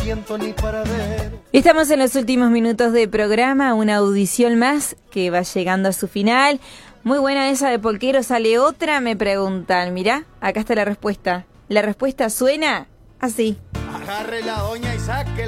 siento ni para ver. Estamos en los últimos minutos de programa, una audición más que va llegando a su final. Muy buena esa de Polquero, sale otra, me preguntan. Mirá, acá está la respuesta. La respuesta suena así. Agarre la doña y saque